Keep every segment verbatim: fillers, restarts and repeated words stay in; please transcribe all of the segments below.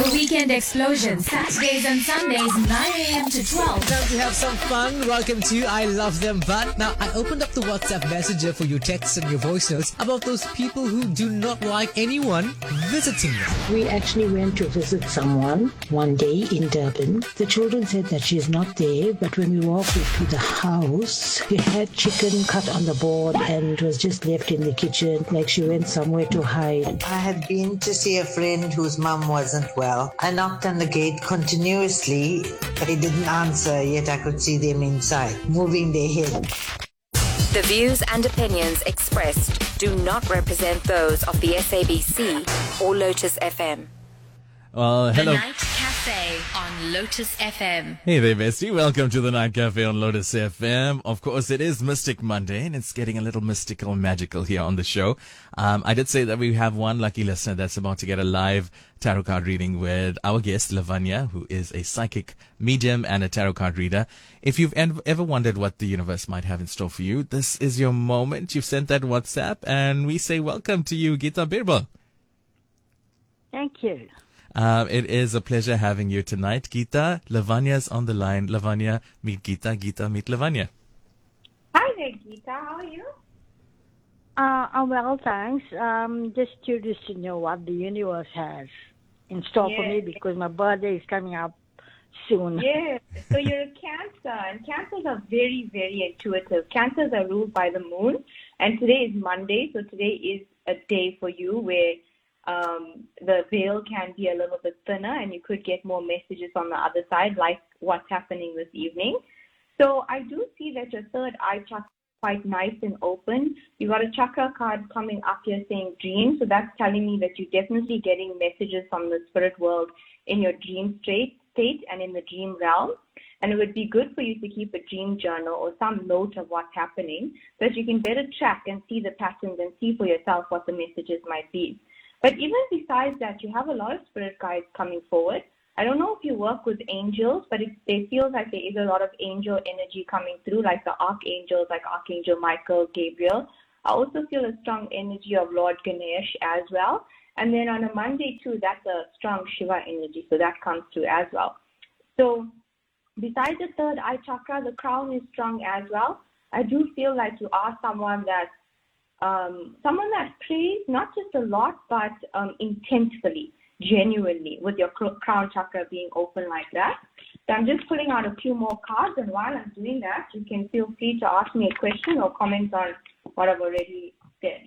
Weekend Explosion, Saturdays and Sundays, nine a.m. to twelve. Time to have some fun. Welcome to I Love Them But. Now, I opened up the WhatsApp Messenger for your texts and your voice notes about those people who do not like anyone visiting them. We actually went to visit someone one day in Durban. The children said that she's not there, but when we walked into the house, we had chicken cut on the board and it was just left in the kitchen, like she went somewhere to hide. I had been to see a friend whose mum wasn't well. I knocked on the gate continuously. They didn't answer, yet I could see them inside, moving their head. The views and opinions expressed do not represent those of the S A B C or Lotus F M. Well, hello. The Night Cafe on Lotus F M. Hey there, bestie. Welcome to the Night Cafe on Lotus F M. Of course, it is Mystic Monday, and it's getting a little mystical, magical here on the show. Um, I did say that we have one lucky listener that's about to get a live tarot card reading with our guest, Lavanya, who is a psychic medium and a tarot card reader. If you've ever wondered what the universe might have in store for you, this is your moment. You've sent that WhatsApp, and we say welcome to you, Geeta Birbal. Thank you. Um, it is a pleasure having you tonight, Geeta. Lavanya's on the line. Lavanya, meet Geeta. Geeta, meet Lavanya. Hi there, Geeta. How are you? Uh, I'm well, thanks. Um, just curious to know what the universe has in store for me because my birthday is coming up soon. Yes. So you're a Cancer, and Cancers are very, very intuitive. Cancers are ruled by the moon, and today is Monday, so today is a day for you where um, the veil can be a little bit thinner, and you could get more messages on the other side, like what's happening this evening. So I do see that your third eye chakra is quite nice and open. You got a chakra card coming up here saying dream, so that's telling me that you're definitely getting messages from the spirit world in your dream state. state and in the dream realm, and it would be good for you to keep a dream journal or some note of what's happening so that you can better track and see the patterns and see for yourself what the messages might be. But even besides that, you have a lot of spirit guides coming forward. I don't know if you work with angels, but it, it feels like there is a lot of angel energy coming through, like the archangels, like Archangel Michael, Gabriel. I also feel a strong energy of Lord Ganesh as well. And then on a Monday, too, that's a strong Shiva energy, so that comes through as well. So besides the third eye chakra, the crown is strong as well. I do feel like you are someone that, um, someone that prays, not just a lot, but um, intensely, genuinely, with your crown chakra being open like that. So I'm just pulling out a few more cards, and while I'm doing that, you can feel free to ask me a question or comment on what I've already said.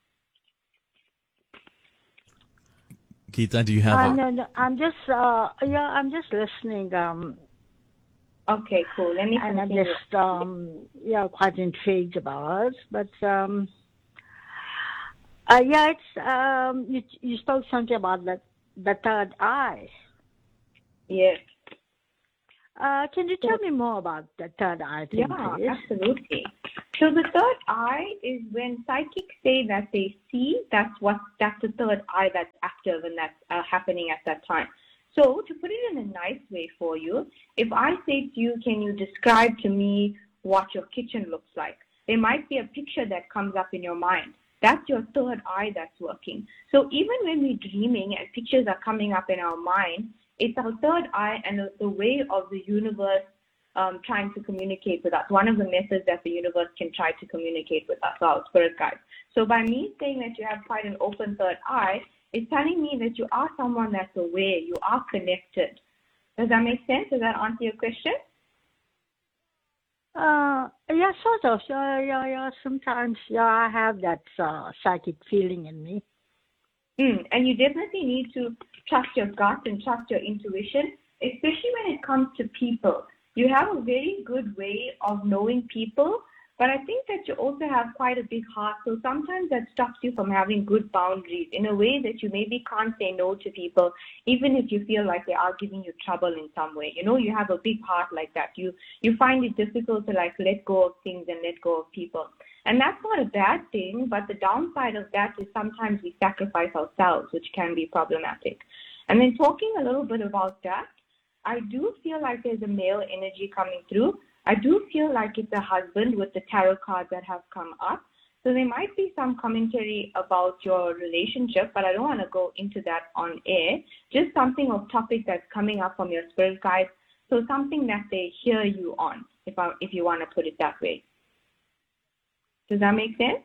Geeta, do you have? Uh, a... no, no, I'm just, uh, yeah, I'm just listening. Um, okay, cool. Let me. And I'm just, um, yeah, quite intrigued about it. But um, uh, yeah, it's um, you you spoke something about the the third eye. Yes. Uh, can you tell me more about the third eye thing, Yeah, please? absolutely. So the third eye is when psychics say that they see, that's what that's the third eye that's active and that's uh, happening at that time. So to put it in a nice way for you, if I say to you, can you describe to me what your kitchen looks like? There might be a picture that comes up in your mind. That's your third eye that's working. So even when we're dreaming and pictures are coming up in our mind, it's our third eye and the, the way of the universe um, trying to communicate with us. One of the methods that the universe can try to communicate with us, our spirit guides. So by me saying that you have quite an open third eye, it's telling me that you are someone that's aware, you are connected. Does that make sense? Does that answer your question? Uh, yeah, sort of. Yeah, yeah, yeah. Sometimes, yeah, I have that uh, psychic feeling in me. Mm, and you definitely need to trust your gut and trust your intuition, especially when it comes to people. You have a very good way of knowing people, but I think that you also have quite a big heart. So sometimes that stops you from having good boundaries in a way that you maybe can't say no to people, even if you feel like they are giving you trouble in some way. You know, you have a big heart like that. You you find it difficult to like let go of things and let go of people. And that's not a bad thing, but the downside of that is sometimes we sacrifice ourselves, which can be problematic. And then talking a little bit about that, I do feel like there's a male energy coming through. I do feel like it's a husband with the tarot cards that have come up. So there might be some commentary about your relationship, but I don't want to go into that on air. Just something of topic that's coming up from your spirit guide. So something that they hear you on, if I, if you want to put it that way. Does that make sense?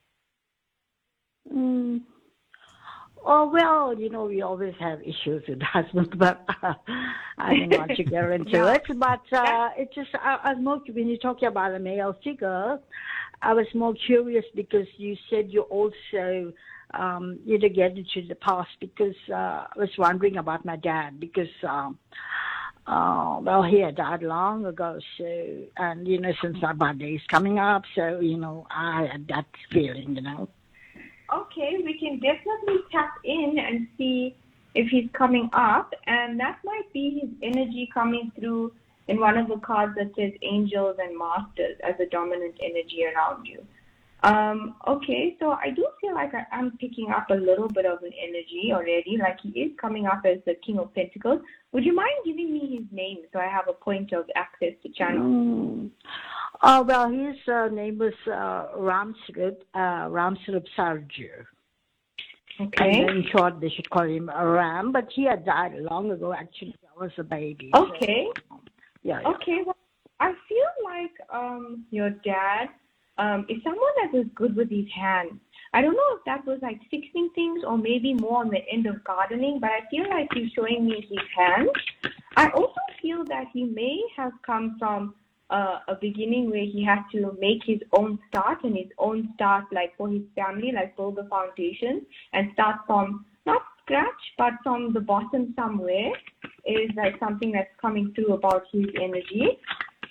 Mm. Oh, well, you know, we always have issues with husbands, but uh, I don't want to get into Yeah. it. But uh, it's just, I, I was more, when you talk about a male figure, I was more curious because you said you also, um, you know, get into the past because uh, I was wondering about my dad because, um, uh, well, he had died long ago, so, and, you know, since my birthday is coming up, so, you know, I had that feeling, you know. Okay, we can definitely tap in and see if he's coming up, and that might be his energy coming through in one of the cards that says Angels and Masters as a dominant energy around you. Um, okay, so I do feel like I am picking up a little bit of an energy already, like he is coming up as the King of Pentacles. Would you mind giving me his name so I have a point of access to channel? Mm. Oh, well, his uh, name was uh, Ramsrup, uh, Ramsrup Sarju. Okay. And in short, they should call him a Ram, but he had died long ago, actually. I was a baby. Okay. So, yeah, yeah. Okay, well, I feel like um, your dad um, is someone that is good with his hands. I don't know if that was like fixing things or maybe more on the end of gardening, but I feel like he's showing me his hands. I also feel that he may have come from uh, a beginning where he had to make his own start and his own start like for his family, like build the foundation and start from not scratch, but from the bottom somewhere is like something that's coming through about his energy.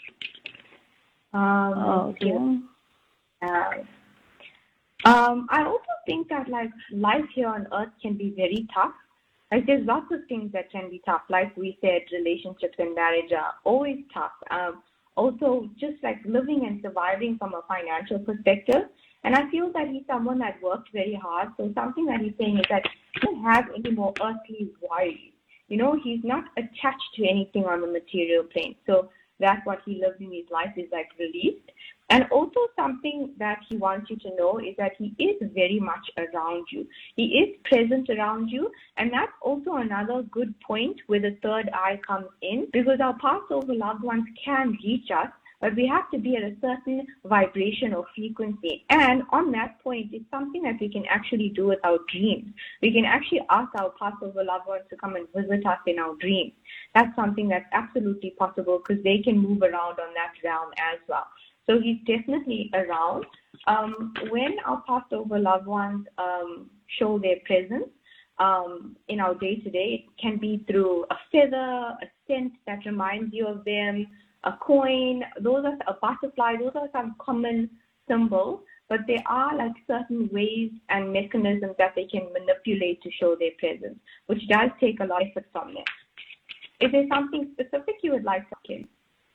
Um, Okay. uh, um, I also think that like life here on earth can be very tough. Like there's lots of things that can be tough. Like we said, relationships and marriage are always tough. Um, also, just like living and surviving from a financial perspective. And I feel that he's someone that worked very hard. So something that he's saying is that he doesn't have any more earthly worries. You know, he's not attached to anything on the material plane. So that's what he lives in his life is like released. And also something that he wants you to know is that he is very much around you. He is present around you. And that's also another good point where the third eye comes in, because our Passover loved ones can reach us, but we have to be at a certain vibration or frequency. And on that point, it's something that we can actually do with our dreams. We can actually ask our Passover loved ones to come and visit us in our dreams. That's something that's absolutely possible because they can move around on that realm as well. So he's definitely around. Um, when our passed over loved ones um, show their presence um, in our day-to-day, it can be through a feather, a scent that reminds you of them, a coin, those are a butterfly, those are some common symbols, but there are like certain ways and mechanisms that they can manipulate to show their presence, which does take a lot of effort from them. Is there something specific you would like to Kim?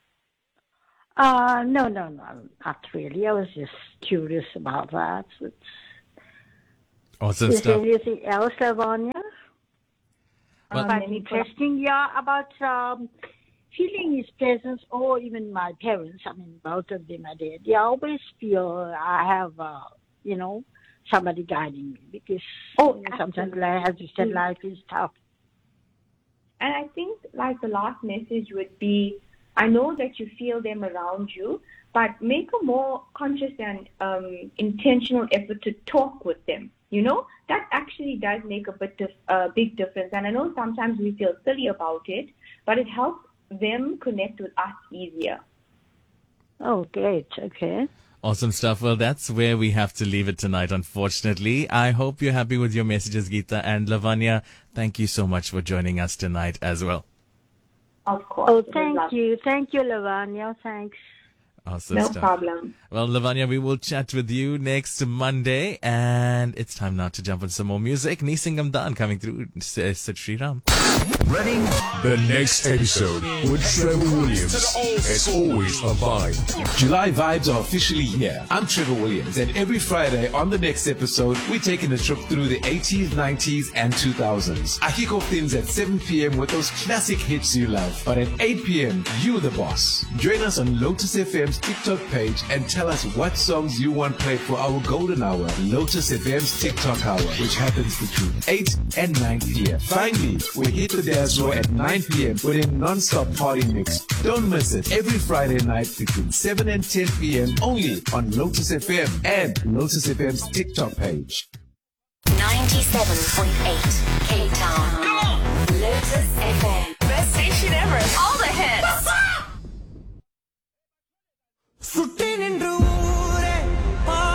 Uh, no, no, no, not really. I was just curious about that. It's, Awesome is stuff. there anything else, Lavanya? Well- Quite interesting, yeah, about um, feeling his presence, or even my parents, I mean, both of them are dead. Yeah, I always feel I have, uh, you know, somebody guiding me because Oh, you know, sometimes, like, as you said, life is tough. And I think like the last message would be, I know that you feel them around you, but make a more conscious and um, intentional effort to talk with them. You know, that actually does make a bit of a uh, big difference. And I know sometimes we feel silly about it, but it helps them connect with us easier. Oh, great. Okay. Awesome stuff. Well, that's where we have to leave it tonight, unfortunately. I hope you're happy with your messages, Geeta. And Lavanya, thank you so much for joining us tonight as well. Of course. Oh, It was thank lovely. you. Thank you, Lavanya. Thanks. Awesome No stuff. problem. Well, Lavanya, we will chat with you next Monday. And it's time now to jump on some more music. Nisingam Dan coming through. Sid Sri Ram. Ready? The next episode with Trevor Williams. It's always a vibe. July vibes are officially here. I'm Trevor Williams, and every Friday on the next episode, we're taking a trip through the eighties, nineties, and two thousands. I kick off things at seven p.m. with those classic hits you love. But at eight p.m., you're the boss. Join us on Lotus F M M's TikTok page and tell us what songs you want played for our golden hour, Lotus F M's TikTok hour, which happens between eight and nine p.m. Finally, we hit the dance floor at nine p.m. with a non-stop party mix. Don't miss it. Every Friday night between seven and ten p.m. only on Lotus F M and Lotus F M's TikTok page. ninety-seven point eight Cape Town. Come on! Lotus F M. Best station ever.